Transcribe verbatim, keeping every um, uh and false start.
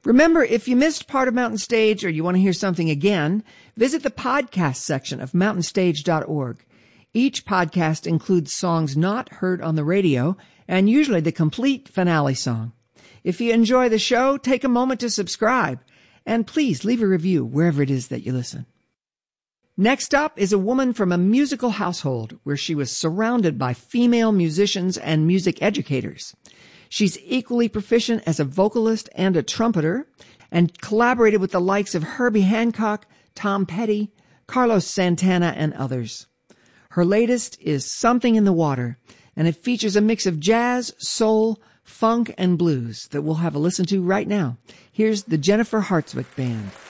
Remember, if you missed part of Mountain Stage or you want to hear something again, visit the podcast section of mountain stage dot org. Each podcast includes songs not heard on the radio and usually the complete finale song. If you enjoy the show, take a moment to subscribe and please leave a review wherever it is that you listen. Next up is a woman from a musical household where she was surrounded by female musicians and music educators. She's equally proficient as a vocalist and a trumpeter and collaborated with the likes of Herbie Hancock, Tom Petty, Carlos Santana, and others. Her latest is Something in the Water, and it features a mix of jazz, soul, funk, and blues that we'll have a listen to right now. Here's the Jennifer Hartswick Band.